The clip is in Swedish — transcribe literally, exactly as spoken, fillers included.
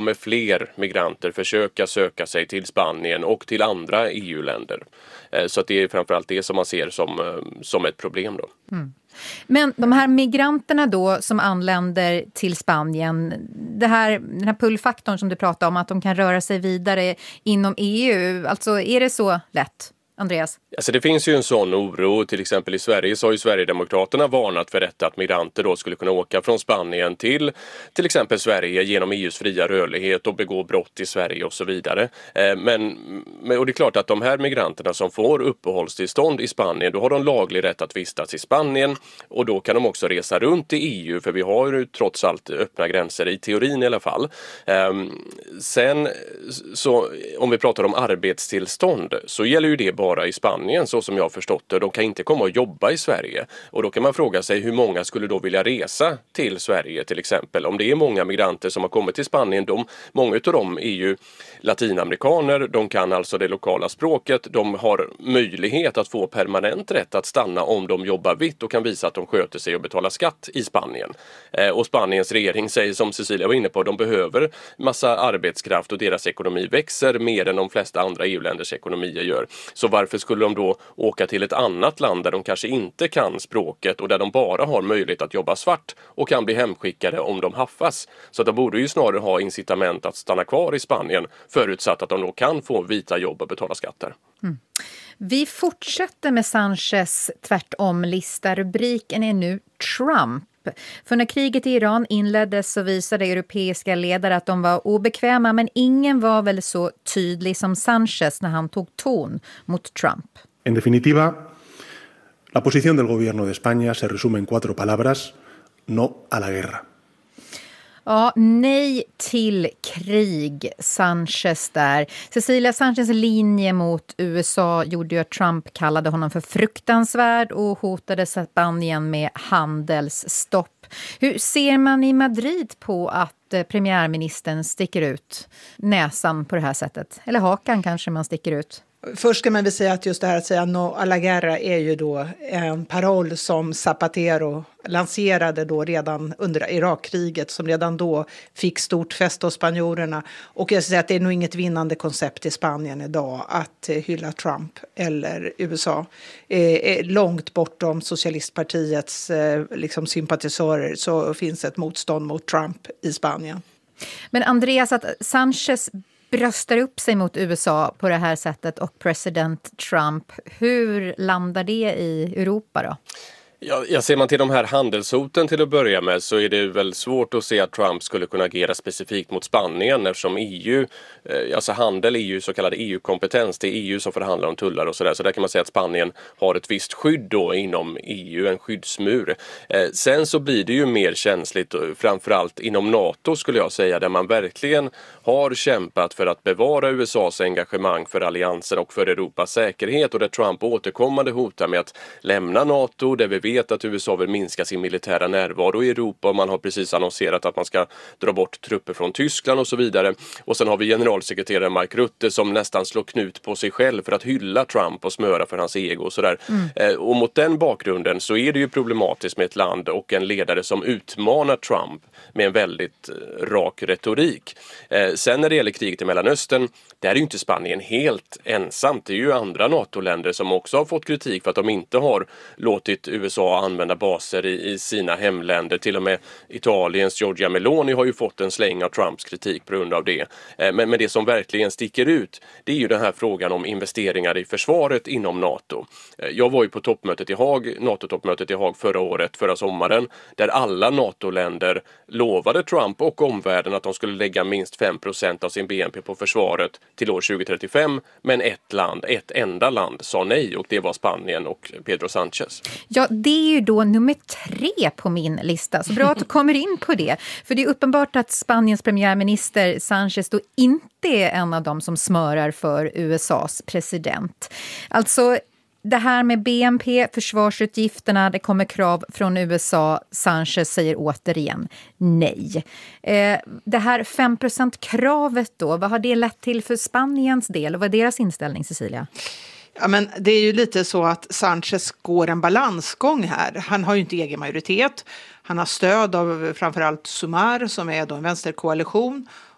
kommer fler migranter försöka söka sig till Spanien och till andra E U-länder. Så att det är framförallt det som man ser som, som ett problem då. Mm. Men de här migranterna då som anländer till Spanien, det här, den här pullfaktorn som du pratade om, att de kan röra sig vidare inom E U, alltså är det så lätt? Andreas? Alltså det finns ju en sån oro, till exempel i Sverige så har ju Sverigedemokraterna varnat för detta att migranter då skulle kunna åka från Spanien till till exempel Sverige genom E U:s fria rörlighet och begå brott i Sverige och så vidare. Men, och det är klart att de här migranterna som får uppehållstillstånd i Spanien, då har de laglig rätt att vistas i Spanien och då kan de också resa runt i E U, för vi har ju trots allt öppna gränser i teorin i alla fall. Sen så om vi pratar om arbetstillstånd så gäller ju det bara bara i Spanien så som jag har förstått det. De kan inte komma och jobba i Sverige. Och då kan man fråga sig hur många skulle då vilja resa till Sverige till exempel. Om det är många migranter som har kommit till Spanien, de, många av dem är ju latinamerikaner, de kan alltså det lokala språket, de har möjlighet att få permanent rätt att stanna om de jobbar vitt och kan visa att de sköter sig och betalar skatt i Spanien. Eh, och Spaniens regering säger, som Cecilia var inne på, de behöver massa arbetskraft och deras ekonomi växer mer än de flesta andra E U-länders ekonomier gör. Så varför skulle de då åka till ett annat land där de kanske inte kan språket och där de bara har möjlighet att jobba svart och kan bli hemskickade om de haffas? Så de borde ju snarare ha incitament att stanna kvar i Spanien förutsatt att de då kan få vita jobb och betala skatter. Mm. Vi fortsätter med Sanchez tvärtom-lista. Rubriken är nu Trump. För när kriget i Iran inleddes så visade europeiska ledare att de var obekväma, men ingen var väl så tydlig som Sanchez när han tog ton mot Trump. En definitiva, la posición del gobierno de España se resume en cuatro palabras: no a la guerra. Ja, nej till krig, Sanchez där. Cecilia, Sanchez linje mot U S A gjorde ju att Trump kallade honom för fruktansvärd och hotade Spanien med handelsstopp. Hur ser man i Madrid på att premiärministern sticker ut näsan på det här sättet? Eller hakan kanske man sticker ut? Först ska man väl säga att just det här att säga no a la guerra är ju då en paroll som Zapatero lanserade då redan under Irakkriget, som redan då fick stort fäste hos spanjorerna. Och jag ska säga att det är nog inget vinnande koncept i Spanien idag att hylla Trump eller U S A. Eh, långt bortom socialistpartiets eh, liksom sympatisörer så finns ett motstånd mot Trump i Spanien. Men Andreas, att Sanchez bröstar upp sig mot U S A på det här sättet och president Trump, hur landar det i Europa då? Ja, jag ser man till de här handelshoten till att börja med så är det väl svårt att se att Trump skulle kunna agera specifikt mot Spanien eftersom E U, alltså handel är ju så kallad E U-kompetens, det är E U som förhandlar om tullar och sådär, så där kan man säga att Spanien har ett visst skydd då inom E U, en skyddsmur. Eh, sen så blir det ju mer känsligt, framförallt inom NATO skulle jag säga, där man verkligen har kämpat för att bevara U S A:s engagemang för alliansen och för Europas säkerhet och där Trump återkommande hotar med att lämna NATO, där vi vet att U S A vill minska sin militära närvaro i Europa och man har precis annonserat att man ska dra bort trupper från Tyskland och så vidare. Och sen har vi generalsekreterare Mark Rutte som nästan slår knut på sig själv för att hylla Trump och smöra för hans ego och sådär. Mm. Eh, och mot den bakgrunden så är det ju problematiskt med ett land och en ledare som utmanar Trump med en väldigt eh, rak retorik. Eh, sen när det gäller kriget i Mellanöstern, där är ju inte Spanien helt ensamt. Det är ju andra NATO-länder som också har fått kritik för att de inte har låtit U S A använda baser i, i sina hemländer. Till och med Italiens Giorgia Meloni har ju fått en släng av Trumps kritik på grund av det. Eh, men, men det som verkligen sticker ut, det är ju den här frågan om investeringar i försvaret inom NATO. Eh, jag var ju på toppmötet i Haag, NATO-toppmötet i Haag förra året, förra sommaren, där alla NATO-länder lovade Trump och omvärlden att de skulle lägga minst fem procent av sin B N P på försvaret till år tjugo trettiofem, men ett land, ett enda land sa nej och det var Spanien och Pedro Sanchez. Ja, det är ju då nummer tre på min lista. Så bra att du kommer in på det. För det är uppenbart att Spaniens premiärminister Sanchez då inte är en av dem som smörar för U S A:s president. Alltså det här med B N P, försvarsutgifterna, det kommer krav från U S A. Sanchez säger återigen nej. Eh, det här fem procent-kravet då, vad har det lett till för Spaniens del? Och vad är deras inställning, Cecilia? Ja, men det är ju lite så att Sanchez går en balansgång här. Han har ju inte egen majoritet. Han har stöd av framförallt Sumar som är då en vänsterkoalition.